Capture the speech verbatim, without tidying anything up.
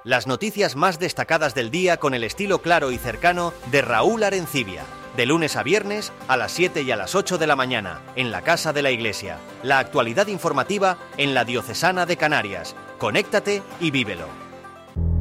Las noticias más destacadas del día con el estilo claro y cercano de Raúl Arencibia. De lunes a viernes a las siete y a las ocho de la mañana, en la Casa de la Iglesia. La actualidad informativa en la Diocesana de Canarias. Conéctate y vívelo.